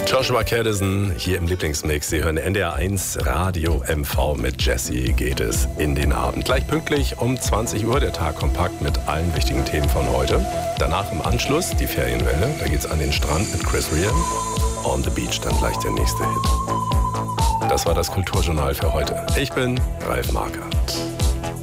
Joshua Caddison hier im Lieblingsmix. Sie hören NDR 1 Radio MV. Mit Jesse geht es in den Abend. Gleich pünktlich um 20 Uhr der Tag kompakt mit allen wichtigen Themen von heute. Danach im Anschluss die Ferienwelle. Da geht's an den Strand mit Chris Rea. On the Beach dann gleich der nächste Hit. Das war das Kulturjournal für heute. Ich bin Ralf Markert.